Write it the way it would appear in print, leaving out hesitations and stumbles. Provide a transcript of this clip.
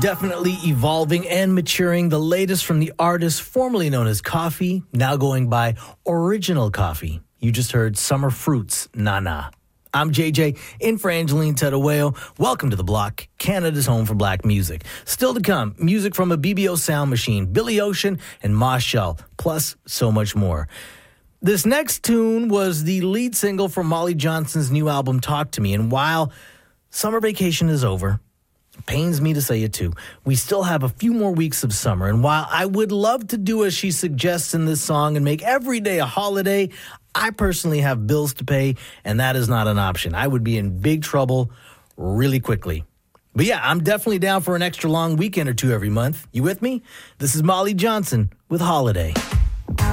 Definitely evolving and maturing. The latest from the artist formerly known as Coffee, now going by Original Coffee. You just heard Summer Fruits, Na Na. I'm JJ, in for Angeline Tedaweo. Welcome to The Block, Canada's home for black music. Still to come, music from a BBO Sound Machine, Billy Ocean, and Moss Shell, plus so much more. This next tune was the lead single from Molly Johnson's new album, Talk to Me. And while summer vacation is over, it pains me to say it too, we still have a few more weeks of summer. And while I would love to do as she suggests in this song and make every day a holiday, I personally have bills to pay, and that is not an option. I would be in big trouble really quickly. But yeah, I'm definitely down for an extra long weekend or two every month. You with me? This is Molly Johnson with Holiday.